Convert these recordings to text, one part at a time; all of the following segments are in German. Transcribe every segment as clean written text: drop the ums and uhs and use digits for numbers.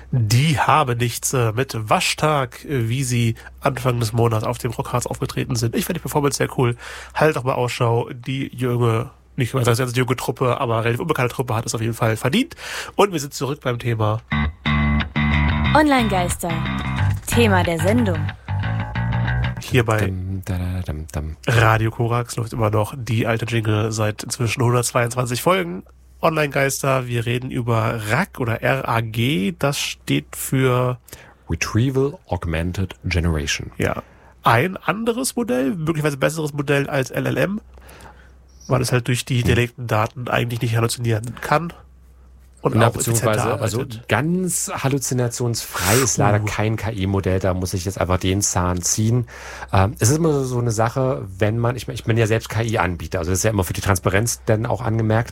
Die habe nichts mit Waschtag, wie sie Anfang des Monats auf dem Rockharz aufgetreten sind. Ich finde die Performance sehr cool. Halt auch mal Ausschau. Die junge, nicht mal ganz junge Truppe, aber relativ unbekannte Truppe hat es auf jeden Fall verdient. Und wir sind zurück beim Thema Online-Geister. Thema der Sendung. Hier bei Radio Korax läuft immer noch die alte Jingle seit inzwischen 122 Folgen. Online-Geister, wir reden über RAG oder RAG, das steht für Retrieval Augmented Generation. Ja, ein anderes Modell, möglicherweise besseres Modell als LLM, weil es halt durch die hinterlegten Daten eigentlich nicht halluzinieren kann. Und ja, auch beziehungsweise, also ganz halluzinationsfrei ist leider kein KI-Modell, da muss ich jetzt einfach den Zahn ziehen. Es ist immer so eine Sache, wenn man, ich bin ja selbst KI-Anbieter, also das ist ja immer für die Transparenz dann auch angemerkt.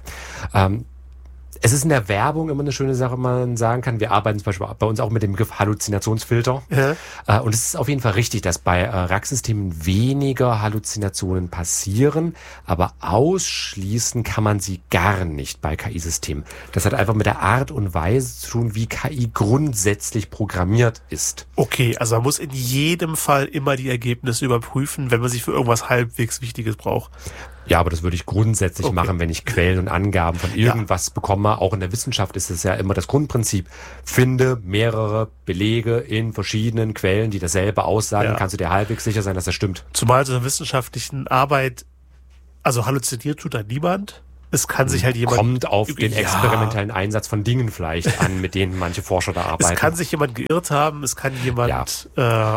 Es ist in der Werbung immer eine schöne Sache, man sagen kann. Wir arbeiten zum Beispiel bei uns auch mit dem Begriff Halluzinationsfilter. Ja. Und es ist auf jeden Fall richtig, dass bei RAG-Systemen weniger Halluzinationen passieren, aber ausschließen kann man sie gar nicht bei KI-Systemen. Das hat einfach mit der Art und Weise zu tun, wie KI grundsätzlich programmiert ist. Okay, also man muss in jedem Fall immer die Ergebnisse überprüfen, wenn man sich für irgendwas halbwegs Wichtiges braucht. Ja, aber das würde ich grundsätzlich machen, wenn ich Quellen und Angaben von irgendwas bekomme. Auch in der Wissenschaft ist es ja immer das Grundprinzip. Finde mehrere Belege in verschiedenen Quellen, die dasselbe aussagen. Kannst du dir halbwegs sicher sein, dass das stimmt. Zumal so einer wissenschaftlichen Arbeit, also halluziniert tut da niemand. Es kann sich halt jemand... Kommt auf den experimentellen Einsatz von Dingen vielleicht an, mit denen manche Forscher da arbeiten. Es kann sich jemand geirrt haben, es kann jemand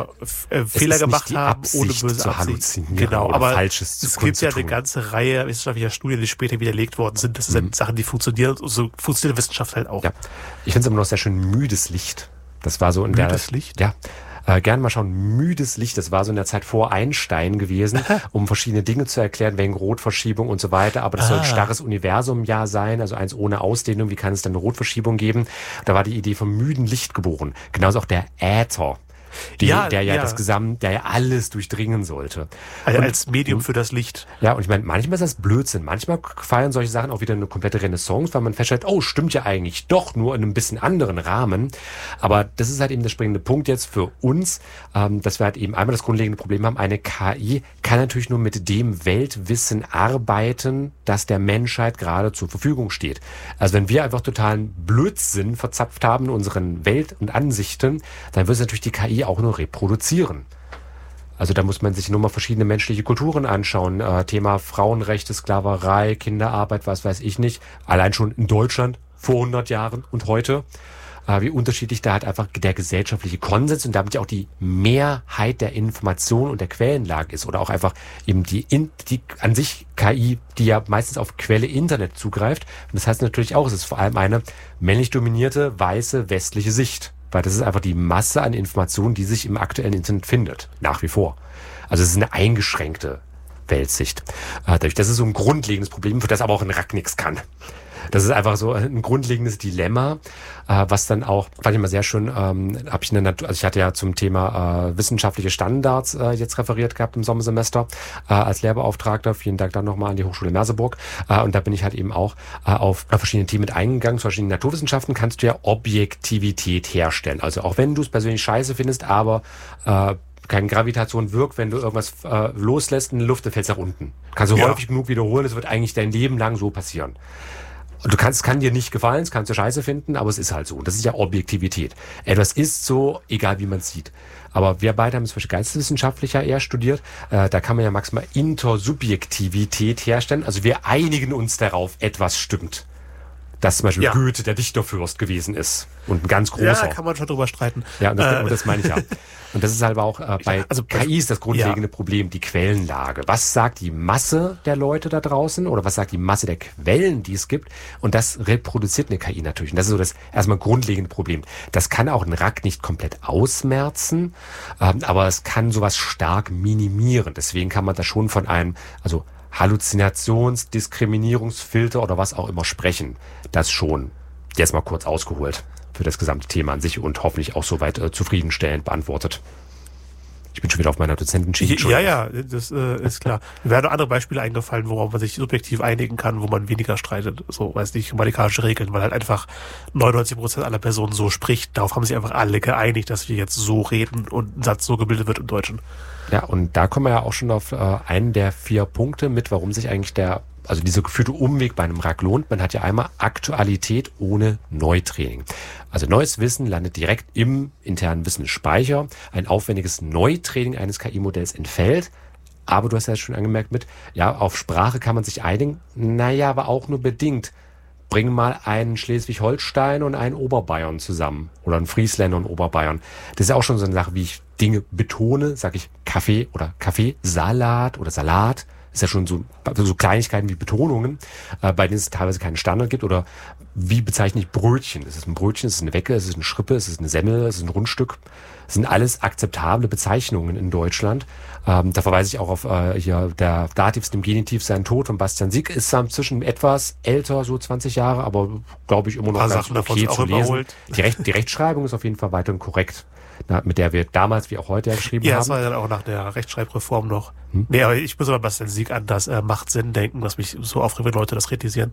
Fehler gemacht haben, ohne böse Absicht. Genau, aber Falsches es gibt ja eine ganze Reihe wissenschaftlicher Studien, die später widerlegt worden sind. Das sind Sachen, die funktionieren, und so funktioniert Wissenschaft halt auch. Ja. Ich finde es immer noch sehr schön, müdes Licht. Das war so in müdes Licht? Ja. Gerne mal schauen, müdes Licht, das war so in der Zeit vor Einstein gewesen, um verschiedene Dinge zu erklären, wegen Rotverschiebung und so weiter, aber das soll ein starres Universum ja sein, also eins ohne Ausdehnung, wie kann es dann eine Rotverschiebung geben? Da war die Idee vom müden Licht geboren, genauso auch der Äther. Der ja alles durchdringen sollte. Also als Medium für das Licht. Ja, und ich meine, manchmal ist das Blödsinn. Manchmal feiern solche Sachen auch wieder eine komplette Renaissance, weil man feststellt, oh, stimmt ja eigentlich doch, nur in einem bisschen anderen Rahmen. Aber das ist halt eben der springende Punkt jetzt für uns, dass wir halt eben einmal das grundlegende Problem haben, eine KI kann natürlich nur mit dem Weltwissen arbeiten, das der Menschheit gerade zur Verfügung steht. Also wenn wir einfach totalen Blödsinn verzapft haben in unseren Welt- und Ansichten, dann wird es natürlich die KI auch nur reproduzieren. Also da muss man sich nur mal verschiedene menschliche Kulturen anschauen. Thema Frauenrechte, Sklaverei, Kinderarbeit, was weiß ich nicht. Allein schon in Deutschland vor 100 Jahren und heute. Wie unterschiedlich da halt einfach der gesellschaftliche Konsens und damit ja auch die Mehrheit der Information und der Quellenlage ist. Oder auch einfach eben die an sich KI, die ja meistens auf Quelle Internet zugreift. Und das heißt natürlich auch, es ist vor allem eine männlich dominierte, weiße, westliche Sicht. Weil das ist einfach die Masse an Informationen, die sich im aktuellen Internet findet. Nach wie vor. Also es ist eine eingeschränkte Weltsicht. Das ist so ein grundlegendes Problem, für das aber auch ein RAG nichts kann. Das ist einfach so ein grundlegendes Dilemma, was dann auch, fand ich immer sehr schön, ich hatte ja zum Thema wissenschaftliche Standards jetzt referiert gehabt im Sommersemester als Lehrbeauftragter. Vielen Dank dann nochmal an die Hochschule Merseburg. Und da bin ich halt eben auch auf verschiedene Themen mit eingegangen. Zum Beispiel in Naturwissenschaften kannst du ja Objektivität herstellen. Also auch wenn du es persönlich scheiße findest, aber keine Gravitation wirkt, wenn du irgendwas loslässt in die Luft, dann fällt es nach unten. Kannst du häufig genug wiederholen, das wird eigentlich dein Leben lang so passieren. Und es kann dir nicht gefallen, es kannst du scheiße finden, aber es ist halt so. Und das ist ja Objektivität. Etwas ist so, egal wie man es sieht. Aber wir beide haben zum Beispiel geisteswissenschaftlicher eher studiert. Da kann man ja maximal Intersubjektivität herstellen. Also wir einigen uns darauf, etwas stimmt. Dass zum Beispiel Goethe der Dichterfürst gewesen ist. Und ein ganz großer. Ja, kann man schon drüber streiten. Ja, und das meine ich ja. Und das ist halt auch bei KI ist das grundlegende Problem, die Quellenlage. Was sagt die Masse der Leute da draußen oder was sagt die Masse der Quellen, die es gibt? Und das reproduziert eine KI natürlich. Und das ist so das erstmal grundlegende Problem. Das kann auch ein RAG nicht komplett ausmerzen, aber es kann sowas stark minimieren. Deswegen kann man da schon von einem, Diskriminierungsfilter oder was auch immer sprechen. Das schon. Jetzt mal kurz ausgeholt für das gesamte Thema an sich und hoffentlich auch soweit zufriedenstellend beantwortet. Ich bin schon wieder auf meiner Dozentenschiene. Ja, das ist klar. Mir wären noch andere Beispiele eingefallen, worauf man sich subjektiv einigen kann, wo man weniger streitet. So, weiß nicht, grammatikalische Regeln, weil halt einfach 99% aller Personen so spricht. Darauf haben sich einfach alle geeinigt, dass wir jetzt so reden und ein Satz so gebildet wird im Deutschen. Ja, und da kommen wir ja auch schon auf einen der 4 Punkte mit, warum sich eigentlich dieser geführte Umweg bei einem RAG lohnt. Man hat ja einmal Aktualität ohne Neutraining. Also neues Wissen landet direkt im internen Wissensspeicher. Ein aufwendiges Neutraining eines KI-Modells entfällt. Aber du hast ja schon angemerkt auf Sprache kann man sich einigen. Naja, aber auch nur bedingt. Bring mal einen Schleswig-Holstein und einen Oberbayern zusammen. Oder einen Friesländer und Oberbayern. Das ist ja auch schon so eine Sache, wie ich Dinge betone. Sage ich Kaffee oder Kaffeesalat oder Salat. Ist ja schon so Kleinigkeiten wie Betonungen, bei denen es teilweise keinen Standard gibt. Oder wie bezeichne ich Brötchen? Ist es ein Brötchen, ist es eine Wecke, ist es eine Schrippe, ist es eine Semmel, ist es ein Rundstück? Das sind alles akzeptable Bezeichnungen in Deutschland. Da verweise ich auch auf der Dativ dem Genitiv sein Tod von Bastian Sieg. Ist inzwischen etwas älter, so 20 Jahre, aber glaube ich immer noch ganz okay zu lesen. Die Rechtschreibung ist auf jeden Fall weiterhin korrekt. Mit der wir damals wie auch heute geschrieben haben. Ja, das war ja dann auch nach der Rechtschreibreform noch. Nee, aber ich muss aber Bastian Sieg an das macht Sinn denken, was mich so aufregt, wenn Leute das kritisieren.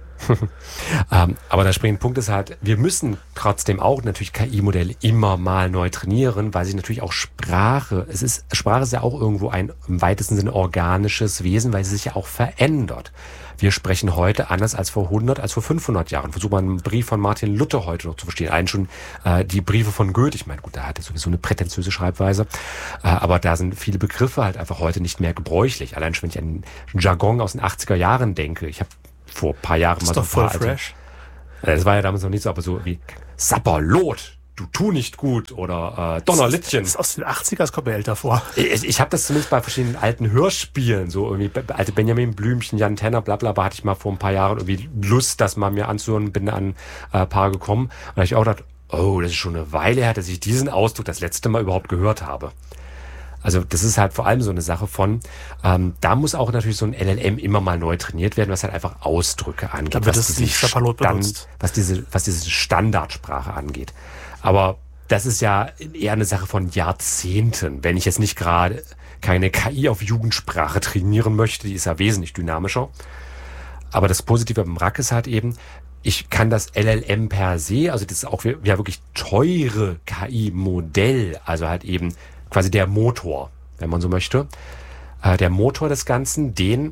Aber der springende Punkt ist halt, wir müssen trotzdem auch natürlich KI-Modelle immer mal neu trainieren, weil sich natürlich auch Sprache ist ja auch irgendwo ein im weitesten Sinne organisches Wesen, weil sie sich ja auch verändert. Wir sprechen heute anders als vor 100, als vor 500 Jahren. Versucht man einen Brief von Martin Luther heute noch zu verstehen. Allein schon die Briefe von Goethe. Ich meine, gut, da hat er sowieso eine prätentiöse Schreibweise. Aber da sind viele Begriffe halt einfach heute nicht mehr gebräuchlich. Allein schon, wenn ich an Jargon aus den 80er Jahren denke. Ich habe vor ein paar Jahren mal so voll fresh. Das war ja damals noch nicht so, aber so wie Sapperlot. Du tu nicht gut oder Donnerlittchen. Das ist aus den 80ern, das kommt mir älter vor. Ich habe das zumindest bei verschiedenen alten Hörspielen, so irgendwie alte Benjamin Blümchen, Jan Tenner, blablabla, hatte ich mal vor ein paar Jahren irgendwie Lust, das mal mir anzuhören, bin an ein paar gekommen. Und da habe ich auch gedacht, oh, das ist schon eine Weile her, dass ich diesen Ausdruck das letzte Mal überhaupt gehört habe. Also das ist halt vor allem so eine Sache von, da muss auch natürlich so ein LLM immer mal neu trainiert werden, was halt einfach Ausdrücke angeht. Damit das nicht Sapperlot benutzt. Was diese Standardsprache angeht. Aber das ist ja eher eine Sache von Jahrzehnten. Wenn ich jetzt nicht gerade keine KI auf Jugendsprache trainieren möchte, die ist ja wesentlich dynamischer. Aber das Positive beim RAG ist halt eben, ich kann das LLM per se, also das ist auch ja wirklich teure KI-Modell, also halt eben quasi der Motor, wenn man so möchte. Der Motor des Ganzen,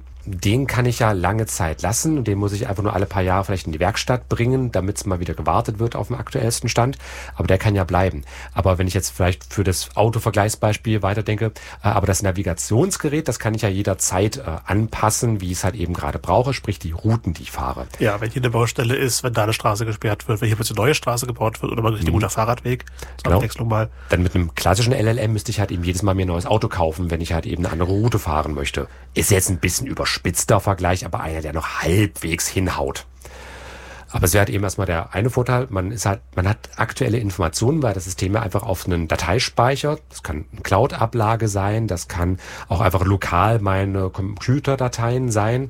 den kann ich ja lange Zeit lassen und den muss ich einfach nur alle paar Jahre vielleicht in die Werkstatt bringen, damit es mal wieder gewartet wird auf dem aktuellsten Stand. Aber der kann ja bleiben. Aber wenn ich jetzt vielleicht für das Autovergleichsbeispiel weiterdenke, aber das Navigationsgerät, das kann ich ja jederzeit anpassen, wie ich es halt eben gerade brauche, sprich die Routen, die ich fahre. Ja, wenn hier eine Baustelle ist, wenn da eine Straße gesperrt wird, wenn hier plötzlich eine neue Straße gebaut wird oder mal durch ein guter Fahrradweg, zur Abwechslung mal. Dann mit einem klassischen LLM müsste ich halt eben jedes Mal mir ein neues Auto kaufen, wenn ich halt eben eine andere Route fahren möchte. Ist jetzt ein bisschen überspitzter Vergleich, aber einer, der noch halbwegs hinhaut. Aber es wäre halt eben erstmal der eine Vorteil, man hat aktuelle Informationen, weil das System ja einfach auf einen Dateispeicher, das kann eine Cloud-Ablage sein, das kann auch einfach lokal meine Computerdateien sein,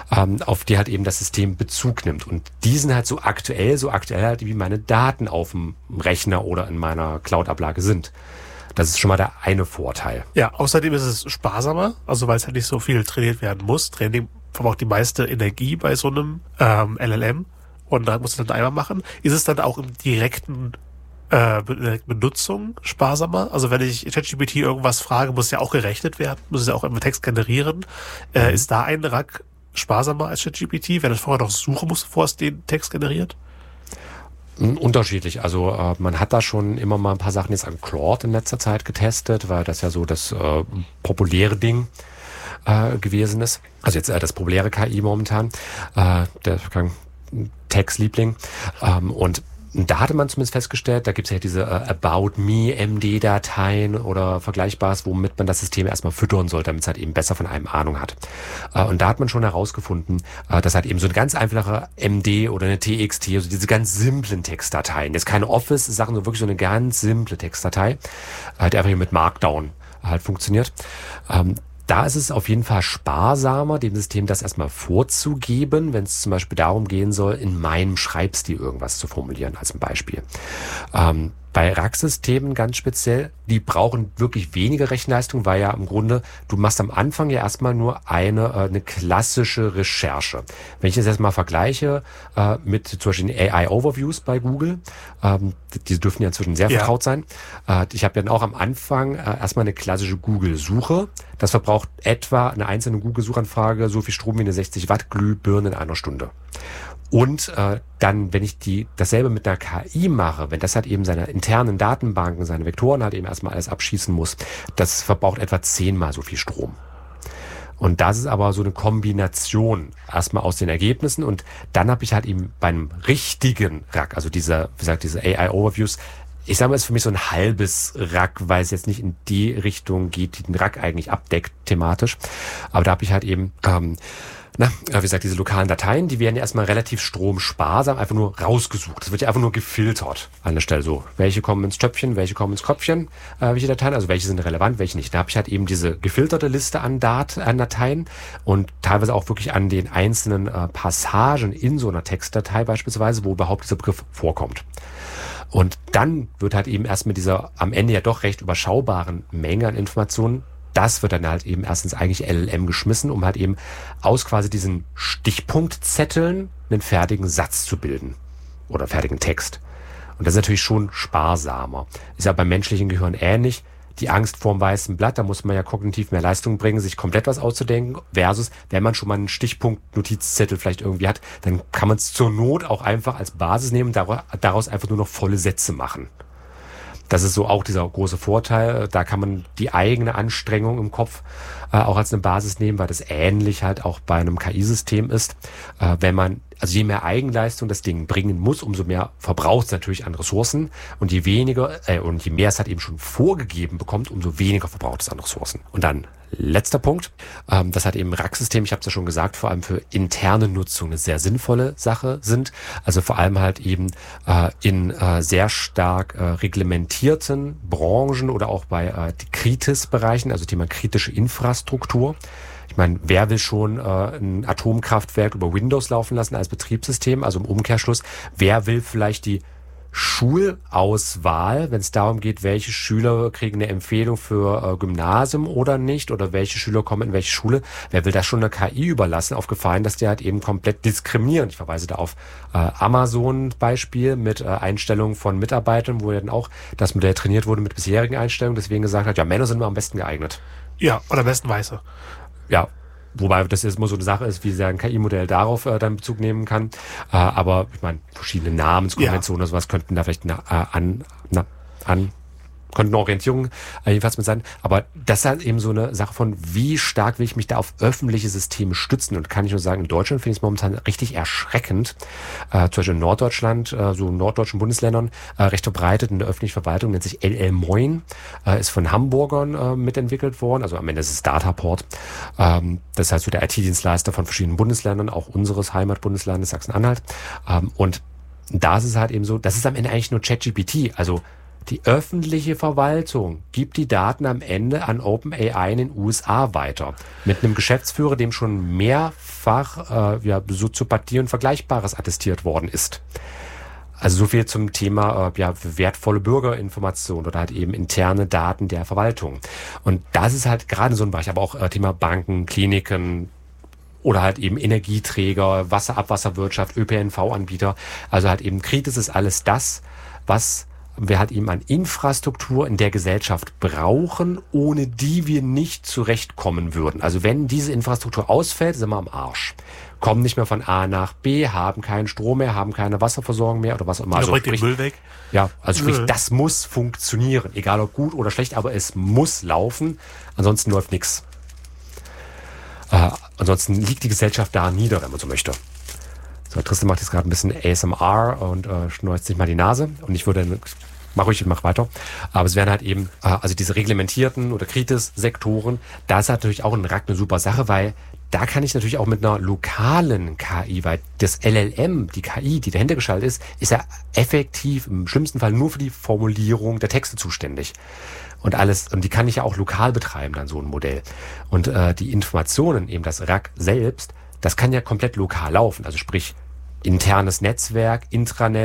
auf die halt eben das System Bezug nimmt. Und die sind halt so aktuell halt wie meine Daten auf dem Rechner oder in meiner Cloud-Ablage sind. Das ist schon mal der eine Vorteil. Ja, außerdem ist es sparsamer, also weil es halt nicht so viel trainiert werden muss. Training verbraucht die meiste Energie bei so einem LLM und da muss es dann einmal machen. Ist es dann auch im direkten Benutzung sparsamer? Also wenn ich ChatGPT irgendwas frage, muss ja auch gerechnet werden, muss es ja auch immer Text generieren. Ist da ein RAG sparsamer als ChatGPT, wenn es vorher noch suchen muss, bevor es den Text generiert? Unterschiedlich. Also man hat da schon immer mal ein paar Sachen jetzt an Claude in letzter Zeit getestet, weil das ja so das populäre Ding gewesen ist. Also jetzt das populäre KI momentan, der Textliebling. Und da hatte man zumindest festgestellt, da gibt es ja diese About Me MD-Dateien oder Vergleichbares, womit man das System erstmal füttern soll, damit es halt eben besser von einem Ahnung hat. Und da hat man schon herausgefunden, dass halt eben so eine ganz einfache MD oder eine TXT, also diese ganz simplen Textdateien, jetzt keine Office-Sachen, sondern wirklich so eine ganz simple Textdatei, halt einfach mit Markdown halt funktioniert. Da ist es auf jeden Fall sparsamer, dem System das erstmal vorzugeben, wenn es zum Beispiel darum gehen soll, in meinem Schreibstil irgendwas zu formulieren, als ein Beispiel. Bei RAG-Systemen ganz speziell, die brauchen wirklich weniger Rechenleistung, weil ja im Grunde, du machst am Anfang ja erstmal nur eine klassische Recherche. Wenn ich das jetzt mal vergleiche mit zum Beispiel den AI-Overviews bei Google, die dürfen ja inzwischen sehr vertraut sein. Ich habe dann auch am Anfang erstmal eine klassische Google-Suche. Das verbraucht etwa eine einzelne Google-Suchanfrage so viel Strom wie eine 60 Watt Glühbirne in einer Stunde. Und dann, wenn ich dasselbe mit einer KI mache, wenn das halt eben seine internen Datenbanken, seine Vektoren halt eben erstmal alles abschießen muss, das verbraucht etwa 10-mal so viel Strom. Und das ist aber so eine Kombination erstmal aus den Ergebnissen und dann habe ich halt eben beim richtigen RAG, also diese AI-Overviews, ich sage mal, es ist für mich so ein halbes RAG, weil es jetzt nicht in die Richtung geht, die den RAG eigentlich abdeckt thematisch. Aber da habe ich halt eben wie gesagt, diese lokalen Dateien, die werden ja erstmal relativ stromsparsam einfach nur rausgesucht. Das wird ja einfach nur gefiltert an der Stelle so. Welche kommen ins Töpfchen, welche kommen ins Köpfchen, welche Dateien, also welche sind relevant, welche nicht. Da habe ich halt eben diese gefilterte Liste an Dateien und teilweise auch wirklich an den einzelnen Passagen in so einer Textdatei beispielsweise, wo überhaupt dieser Begriff vorkommt. Und dann wird halt eben erst mit dieser am Ende ja doch recht überschaubaren Menge an Informationen, das wird dann halt eben erstens eigentlich LLM geschmissen, um halt eben aus quasi diesen Stichpunktzetteln einen fertigen Satz zu bilden oder fertigen Text. Und das ist natürlich schon sparsamer. Ist ja beim menschlichen Gehirn ähnlich. Die Angst vorm weißen Blatt, da muss man ja kognitiv mehr Leistung bringen, sich komplett was auszudenken, versus wenn man schon mal einen Stichpunkt-Notizzettel vielleicht irgendwie hat, dann kann man es zur Not auch einfach als Basis nehmen, daraus einfach nur noch volle Sätze machen. Das ist so auch dieser große Vorteil. Da kann man die eigene Anstrengung im Kopf auch als eine Basis nehmen, weil das ähnlich halt auch bei einem KI-System ist. Also je mehr Eigenleistung das Ding bringen muss, umso mehr verbraucht es natürlich an Ressourcen. Und je mehr es halt eben schon vorgegeben bekommt, umso weniger verbraucht es an Ressourcen. Und dann letzter Punkt. Das hat eben RAG-System, ich habe es ja schon gesagt, vor allem für interne Nutzung eine sehr sinnvolle Sache sind. Also vor allem halt eben in sehr stark reglementierten Branchen oder auch bei Kritis-Bereichen, also Thema kritische Infrastruktur. Ich meine, wer will schon ein Atomkraftwerk über Windows laufen lassen als Betriebssystem? Also im Umkehrschluss, wer will vielleicht die Schulauswahl, wenn es darum geht, welche Schüler kriegen eine Empfehlung für Gymnasium oder nicht oder welche Schüler kommen in welche Schule, wer will das schon eine KI überlassen, auf Gefahren, dass die halt eben komplett diskriminieren. Ich verweise da auf Amazon-Beispiel mit Einstellungen von Mitarbeitern, wo ja dann auch das Modell trainiert wurde mit bisherigen Einstellungen, deswegen gesagt hat, ja, Männer sind immer am besten geeignet. Ja, oder am besten Weiße. Ja, wobei das jetzt immer so eine Sache ist, wie sehr ein KI-Modell darauf dann Bezug nehmen kann. Aber ich meine, verschiedene Namenskonventionen oder sowas könnten da vielleicht könnten Orientierungen jedenfalls mit sein. Aber das ist halt eben so eine Sache von, wie stark will ich mich da auf öffentliche Systeme stützen. Und kann ich nur sagen, in Deutschland finde ich es momentan richtig erschreckend. Zum Beispiel in Norddeutschland, so in norddeutschen Bundesländern, recht verbreitet in der öffentlichen Verwaltung, nennt sich LL Moin, ist von Hamburgern mitentwickelt worden. Also am Ende ist es Dataport. Das heißt so der IT-Dienstleister von verschiedenen Bundesländern, auch unseres Heimatbundeslandes Sachsen-Anhalt. Und da ist es halt eben so, das ist am Ende eigentlich nur ChatGPT. Also die öffentliche Verwaltung gibt die Daten am Ende an OpenAI in den USA weiter. Mit einem Geschäftsführer, dem schon mehrfach Soziopathie und Vergleichbares attestiert worden ist. Also so viel zum Thema wertvolle Bürgerinformation oder halt eben interne Daten der Verwaltung. Und das ist halt gerade so ein Bereich, aber auch Thema Banken, Kliniken, oder halt eben Energieträger, Wasserabwasserwirtschaft, ÖPNV-Anbieter. Also halt eben Kritis ist alles das, was wir halt eben an Infrastruktur in der Gesellschaft brauchen, ohne die wir nicht zurechtkommen würden. Also wenn diese Infrastruktur ausfällt, sind wir am Arsch. Kommen nicht mehr von A nach B, haben keinen Strom mehr, haben keine Wasserversorgung mehr oder was auch immer. Also den Müll weg. Ja, also sprich, das muss funktionieren. Egal ob gut oder schlecht, aber es muss laufen. Ansonsten läuft nichts. Ansonsten liegt die Gesellschaft da nieder, wenn man so möchte. So, Tristan macht jetzt gerade ein bisschen ASMR und schneuzt sich mal die Nase. Und ich würde, mach weiter. Aber es wären halt eben, also diese reglementierten oder Kritis-Sektoren, da ist halt natürlich auch ein RAG eine super Sache, weil da kann ich natürlich auch mit einer lokalen KI, weil das LLM, die KI, die dahinter geschaltet ist ja effektiv im schlimmsten Fall nur für die Formulierung der Texte zuständig. Und die kann ich ja auch lokal betreiben, dann so ein Modell. Und die Informationen, eben das RAG selbst, das kann ja komplett lokal laufen. Also sprich, internes Netzwerk, Intranet,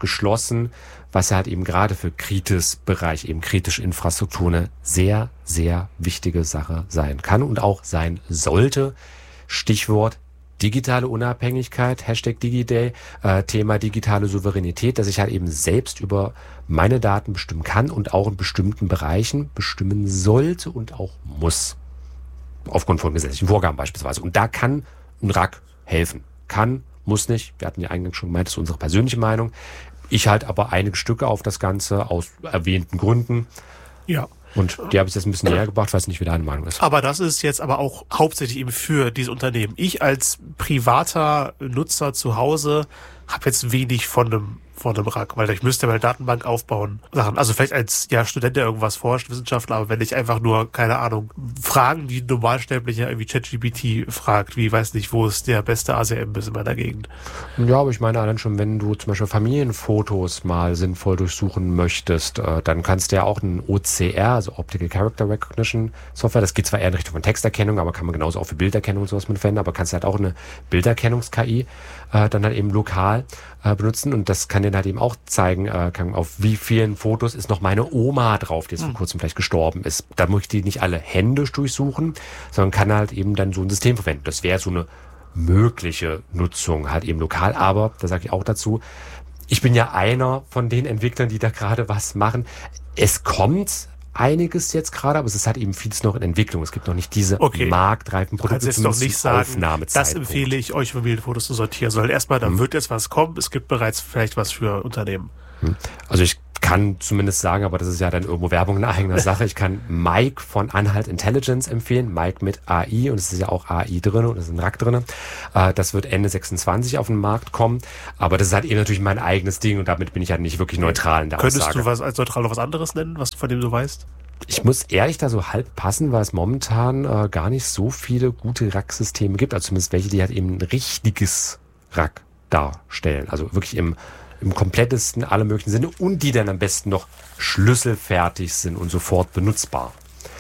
geschlossen, was halt eben gerade für Kritis-Bereich, eben kritische Infrastruktur eine sehr, sehr wichtige Sache sein kann und auch sein sollte. Stichwort digitale Unabhängigkeit, Hashtag DigiDay, Thema digitale Souveränität, dass ich halt eben selbst über meine Daten bestimmen kann und auch in bestimmten Bereichen bestimmen sollte und auch muss. Aufgrund von gesetzlichen Vorgaben beispielsweise. Und da kann ein RAG helfen. Kann, muss nicht. Wir hatten ja eingangs schon gemeint, das ist unsere persönliche Meinung. Ich halte aber einige Stücke auf das Ganze aus erwähnten Gründen. Ja. Und die habe ich jetzt ein bisschen näher gebracht, weiß nicht, wie deine Meinung ist. Aber das ist jetzt aber auch hauptsächlich eben für diese Unternehmen. Ich als privater Nutzer zu Hause habe jetzt wenig von einem RAG, weil ich müsste meine Datenbank aufbauen. Sachen. Also vielleicht als Student, der irgendwas forscht, Wissenschaftler, aber wenn ich einfach nur, keine Ahnung, Fragen, die ein Normalsterblicher irgendwie ChatGPT fragt, wie, weiß nicht, wo ist der beste ASM-Biss in meiner Gegend. Ja, aber ich meine allein schon, wenn du zum Beispiel Familienfotos mal sinnvoll durchsuchen möchtest, dann kannst du ja auch ein OCR, also Optical Character Recognition Software, das geht zwar eher in Richtung von Texterkennung, aber kann man genauso auch für Bilderkennung und sowas mit verwenden, aber kannst halt auch eine Bilderkennungs-KI dann halt eben lokal benutzen und das kann dir halt eben auch zeigen, auf wie vielen Fotos ist noch meine Oma drauf, die jetzt vor kurzem vielleicht gestorben ist. Da muss ich die nicht alle händisch durchsuchen, sondern kann halt eben dann so ein System verwenden. Das wäre so eine mögliche Nutzung halt eben lokal, aber da sage ich auch dazu, ich bin ja einer von den Entwicklern, die da gerade was machen. Es kommt einiges jetzt gerade, aber es ist halt eben vieles noch in Entwicklung. Es gibt noch nicht diese marktreifen Produkte. Du kannst jetzt doch nicht sagen, das empfehle ich euch, Familienfotos zu sortieren, sondern erstmal, da wird jetzt was kommen. Es gibt bereits vielleicht was für Unternehmen. Also ich kann zumindest sagen, aber das ist ja dann irgendwo Werbung in eigener Sache. Ich kann Mike von Anhalt Intelligence empfehlen. Mike mit AI und es ist ja auch AI drin und es ist ein RAG drin. Das wird Ende 26 auf den Markt kommen. Aber das ist halt eben natürlich mein eigenes Ding und damit bin ich halt nicht wirklich neutral in der Aussage. Könntest du was als neutral noch was anderes nennen, was von dem du weißt? Ich muss ehrlich da so halb passen, weil es momentan gar nicht so viele gute RAG-Systeme gibt. Also zumindest welche, die halt eben ein richtiges RAG darstellen. Also wirklich im komplettesten, alle möglichen Sinne und die dann am besten noch schlüsselfertig sind und sofort benutzbar.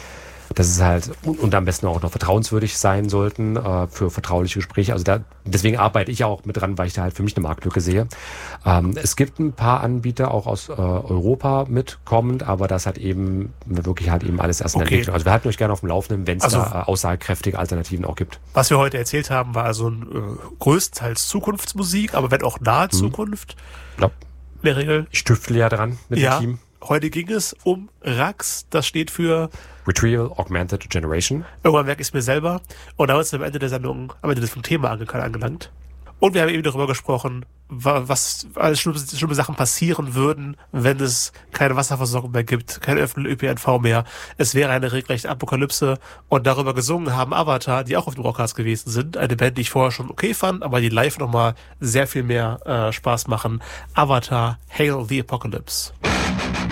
Das ist halt, und am besten auch noch vertrauenswürdig sein sollten für vertrauliche Gespräche. Also deswegen arbeite ich auch mit dran, weil ich da halt für mich eine Marktlücke sehe. Es gibt ein paar Anbieter auch aus Europa mitkommend, aber das hat eben wirklich halt eben alles erst in der Entwicklung. Also wir halten euch gerne auf dem Laufenden, wenn es da aussagekräftige Alternativen auch gibt. Was wir heute erzählt haben, war also größtenteils Zukunftsmusik, aber wenn auch nahe Zukunft. Ja. In der Regel. Ich tüftle ja dran mit dem Team. Heute ging es um RAGs, das steht für Retrieval Augmented Generation. Irgendwann merke ich es mir selber. Und da sind wir am Ende der Sendung, am Ende des Thema angelangt. Und wir haben eben darüber gesprochen, was alles schlimme Sachen passieren würden, wenn es keine Wasserversorgung mehr gibt, kein öffentlichen ÖPNV mehr. Es wäre eine regelrechte Apokalypse. Und darüber gesungen haben Avatar, die auch auf dem Rockcast gewesen sind. Eine Band, die ich vorher schon okay fand, aber die live nochmal sehr viel mehr Spaß machen. Avatar, Hail the Apocalypse.